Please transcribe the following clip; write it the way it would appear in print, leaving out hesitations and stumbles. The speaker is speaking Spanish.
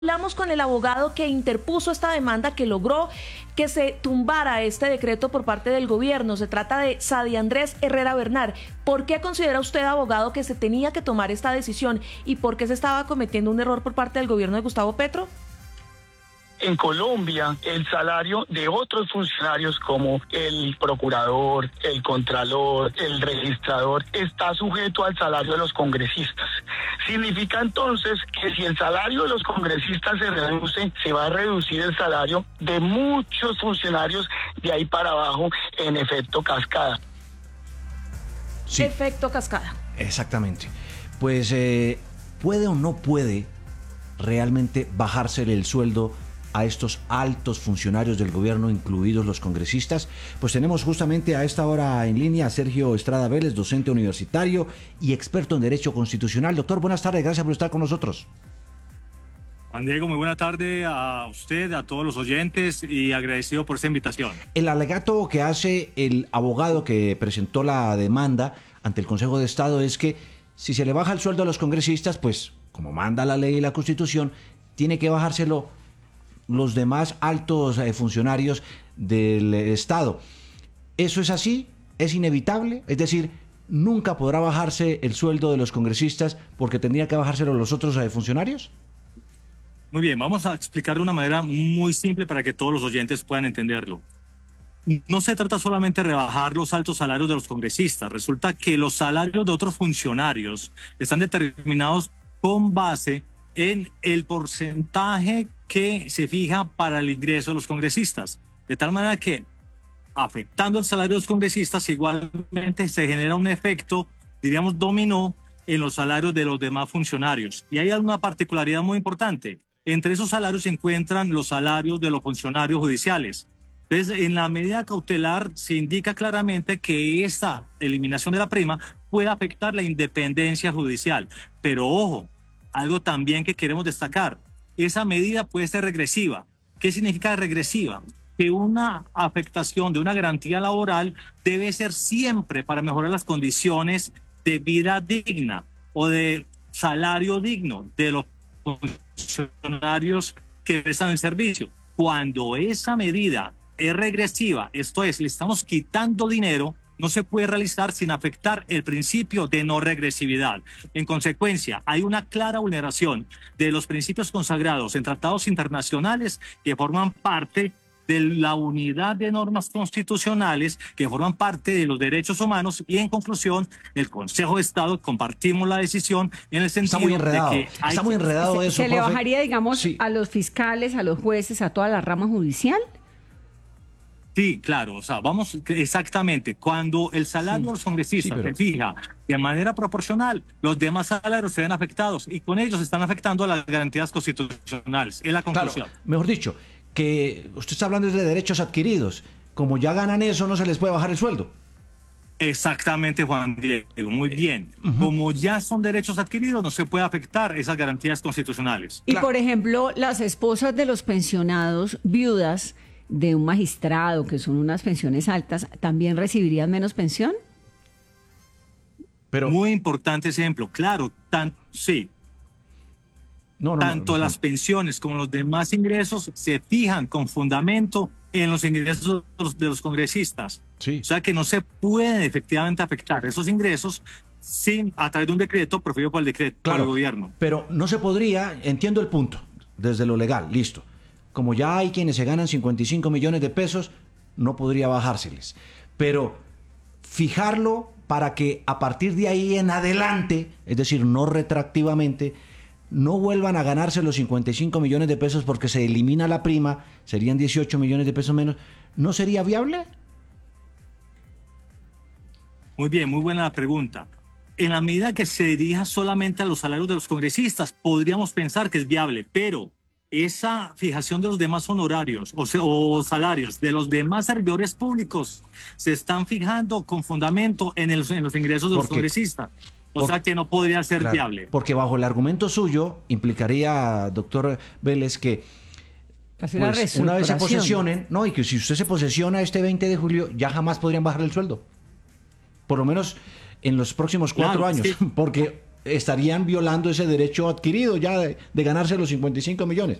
Hablamos con el abogado que interpuso esta demanda, que logró que se tumbara este decreto por parte del gobierno. Se trata de Sadi Andrés Herrera Bernal. ¿Por qué considera usted, abogado, que se tenía que tomar esta decisión y por qué se estaba cometiendo un error por parte del gobierno de Gustavo Petro? En Colombia, el salario de otros funcionarios como el procurador, el contralor, el registrador, está sujeto al salario de los congresistas. Significa entonces que si el salario de los congresistas se reduce, se va a reducir el salario de muchos funcionarios de ahí para abajo en efecto cascada. Sí. Efecto cascada. Exactamente. Pues, ¿puede o no puede realmente bajársele el sueldo a estos altos funcionarios del gobierno, incluidos los congresistas? Pues tenemos justamente a esta hora en línea a Sergio Estrada Vélez, docente universitario y experto en Derecho Constitucional. Doctor, buenas tardes, gracias por estar con nosotros. Juan Diego, muy buena tarde a usted, a todos los oyentes y agradecido por esta invitación. El alegato que hace el abogado que presentó la demanda ante el Consejo de Estado es que si se le baja el sueldo a los congresistas, pues como manda la ley y la Constitución, tiene que bajárselo los demás altos funcionarios del Estado. ¿Eso es así? ¿Es inevitable? Es decir, ¿nunca podrá bajarse el sueldo de los congresistas porque tendría que bajárselo los otros funcionarios? Muy bien, vamos a explicar de una manera muy simple para que todos los oyentes puedan entenderlo. No se trata solamente de rebajar los altos salarios de los congresistas. Resulta que los salarios de otros funcionarios están determinados con base en el porcentaje que se fija para el ingreso de los congresistas. De tal manera que, afectando el salario de los congresistas, igualmente se genera un efecto, diríamos, dominó en los salarios de los demás funcionarios. Y hay una particularidad muy importante. Entre esos salarios se encuentran los salarios de los funcionarios judiciales. Entonces, en la medida cautelar se indica claramente que esta eliminación de la prima puede afectar la independencia judicial. Pero ojo, algo también que queremos destacar, esa medida puede ser regresiva. ¿Qué significa regresiva? Que una afectación de una garantía laboral debe ser siempre para mejorar las condiciones de vida digna o de salario digno de los funcionarios que prestan el servicio. Cuando esa medida es regresiva, esto es, le estamos quitando dinero, no se puede realizar sin afectar el principio de no regresividad. En consecuencia, hay una clara vulneración de los principios consagrados en tratados internacionales que forman parte de la unidad de normas constitucionales, que forman parte de los derechos humanos, y en conclusión, el Consejo de Estado compartimos la decisión en el sentido de que está muy enredado eso. ¿Se le bajaría, digamos, a los fiscales, a los jueces, a toda la rama judicial? Sí, claro, o sea, vamos exactamente. Cuando el salario de los congresistas se fija de manera proporcional, los demás salarios se ven afectados y con ellos están afectando a las garantías constitucionales. Es la conclusión. Claro, mejor dicho, que usted está hablando de derechos adquiridos. Como ya ganan eso, no se les puede bajar el sueldo. Exactamente, Juan Diego, muy bien. Como ya son derechos adquiridos, no se puede afectar esas garantías constitucionales. Y, por ejemplo, las esposas de los pensionados viudas de un magistrado, que son unas pensiones altas, ¿también recibirían menos pensión? Pero muy importante ese ejemplo, claro, sí. Tanto las pensiones como los demás ingresos se fijan con fundamento en los ingresos de los congresistas. Sí. O sea que no se pueden efectivamente afectar esos ingresos a través de un decreto proferido por el decreto, por el gobierno. Pero no se podría, entiendo el punto, desde lo legal, listo. Como ya hay quienes se ganan 55 millones de pesos, no podría bajárseles. Pero fijarlo para que a partir de ahí en adelante, es decir, no retroactivamente, no vuelvan a ganarse los 55 millones de pesos porque se elimina la prima, serían 18 millones de pesos menos, ¿no sería viable? Muy bien, muy buena la pregunta. En la medida que se dirija solamente a los salarios de los congresistas, podríamos pensar que es viable, pero esa fijación de los demás honorarios o salarios de los demás servidores públicos se están fijando con fundamento en los ingresos de los congresistas. O sea que no podría ser viable. Porque bajo el argumento suyo implicaría, doctor Vélez, que pues, una vez se posesionen, y que si usted se posesiona este 20 de julio, ya jamás podrían bajar el sueldo. Por lo menos en los próximos 4 años. Sí. Porque estarían violando ese derecho adquirido ya de ganarse los 55 millones.